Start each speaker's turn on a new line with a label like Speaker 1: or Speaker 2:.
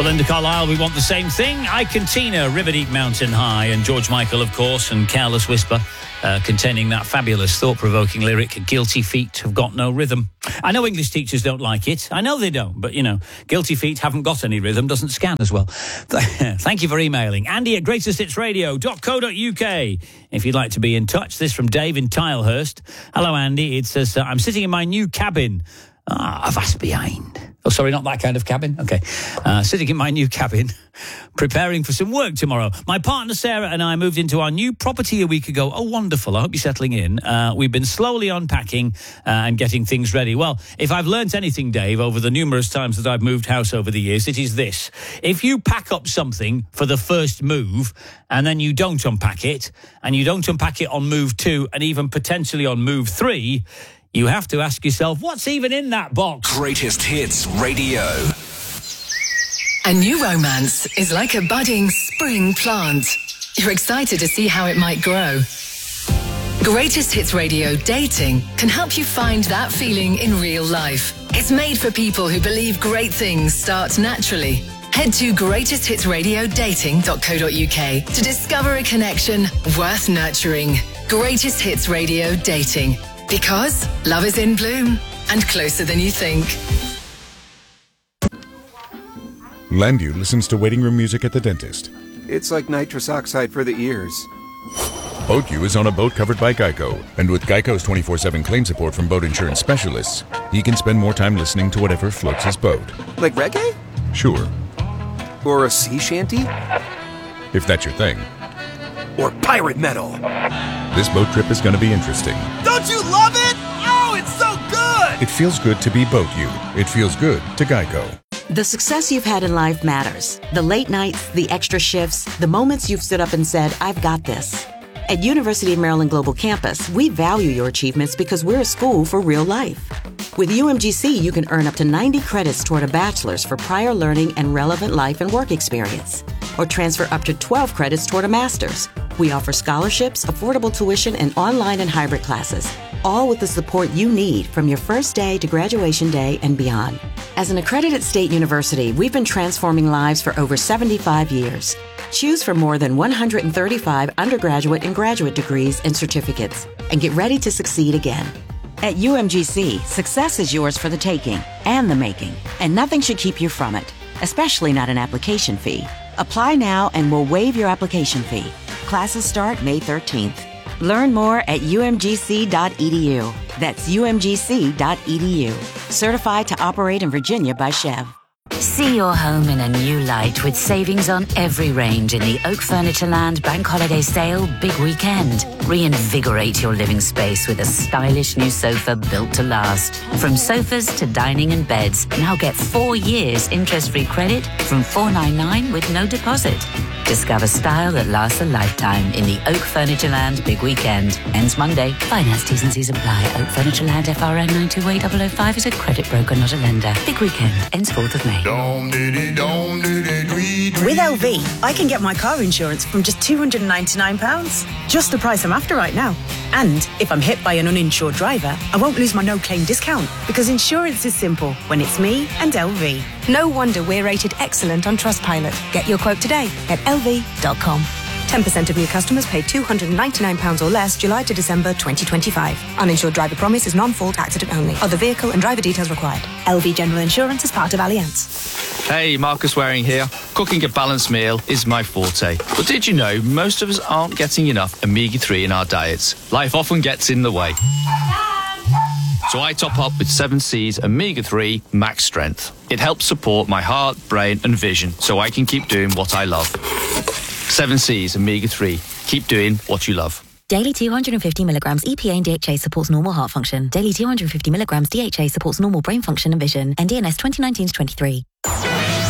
Speaker 1: For Linda Carlisle, we want the same thing. Ike and Tina, River Deep Mountain High, and George Michael, of course, and Careless Whisper, containing that fabulous, thought-provoking lyric, Guilty Feet Have Got No Rhythm. I know English teachers don't like it. I know they don't, but, you know, Guilty Feet haven't got any rhythm, doesn't scan as well. Thank you for emailing. Andy at greatesthitsradio.co.uk. If you'd like to be in touch, this from Dave in Tilehurst. Hello, Andy. It says, I'm sitting in my new cabin. Avast behind. Oh, sorry, not that kind of cabin. Okay. Sitting in my new cabin, preparing for some work tomorrow. My partner Sarah and I moved into our new property a week ago. Oh, wonderful. I hope you're settling in. We've been slowly unpacking and getting things ready. Well, if I've learnt anything, Dave, over the numerous times that I've moved house over the years, it is this. If you pack up something for the first move and then you don't unpack it, and you don't unpack it on move 2 and even potentially on move 3, you have to ask yourself, what's even in that box?
Speaker 2: Greatest Hits Radio.
Speaker 3: A new romance is like a budding spring plant. You're excited to see how it might grow. Greatest Hits Radio Dating can help you find that feeling in real life. It's made for people who believe great things start naturally. Head to greatesthitsradiodating.co.uk to discover a connection worth nurturing. Greatest Hits Radio Dating. Because love is in bloom and closer than you think.
Speaker 4: Landu listens to waiting room music at the dentist.
Speaker 5: It's like nitrous oxide for the ears.
Speaker 4: BoatU is on a boat covered by Geico. And with Geico's 24/7 claim support from boat insurance specialists, he can spend more time listening to whatever floats his boat.
Speaker 5: Like reggae?
Speaker 4: Sure.
Speaker 5: Or a sea shanty?
Speaker 4: If that's your thing.
Speaker 5: Or pirate metal?
Speaker 4: This boat trip is going to be interesting.
Speaker 6: Don't you love it? Oh, it's so good!
Speaker 4: It feels good to be BoatU. It feels good to Geico.
Speaker 7: The success you've had in life matters. The late nights, the extra shifts, the moments you've stood up and said, I've got this. At University of Maryland Global Campus, we value your achievements because we're a school for real life. With UMGC, you can earn up to 90 credits toward a bachelor's for prior learning and relevant life and work experience, or transfer up to 12 credits toward a master's. We offer scholarships, affordable tuition, and online and hybrid classes, all with the support you need from your first day to graduation day and beyond. As an accredited state university, we've been transforming lives for over 75 years. Choose from more than 135 undergraduate and graduate degrees and certificates, and get ready to succeed again. At UMGC, success is yours for the taking and the making, and nothing should keep you from it, especially not an application fee. Apply now and we'll waive your application fee. Classes start May 13th. Learn more at umgc.edu. That's umgc.edu. Certified to operate in Virginia by Chev.
Speaker 8: See your home in a new light with savings on every range in the Oak Furnitureland Bank Holiday Sale Big Weekend. Reinvigorate your living space with a stylish new sofa built to last. From sofas to dining and beds, now get 4 years interest-free credit from $499 with no deposit. Discover style that lasts a lifetime in the Oak Furnitureland Big Weekend. Ends Monday. Finance T's and C's apply. Oak Furnitureland FRN 928005 is a credit broker, not a lender. Big Weekend ends 4th of May.
Speaker 9: With LV, I can get my car insurance from just £299. Just the price I'm after right now. And if I'm hit by an uninsured driver, I won't lose my no-claim discount because insurance is simple when it's me and LV.
Speaker 10: No wonder we're rated excellent on Trustpilot. Get your quote today at lv.com. 10% of new customers paid £299 or less July to December 2025. Uninsured driver promise is non-fault accident only. Other vehicle and driver details required. LV General Insurance is part of Allianz.
Speaker 11: Hey, Marcus Waring here. Cooking a balanced meal is my forte. But did you know most of us aren't getting enough omega-3 in our diets? Life often gets in the way. So I top up with 7C's Omega-3 Max Strength. It helps support my heart, brain and vision so I can keep doing what I love. 7C's Omega-3. Keep doing what you love.
Speaker 12: Daily 250 milligrams EPA and DHA supports normal heart function. Daily 250 milligrams DHA supports normal brain function and vision. NDNS 2019-23.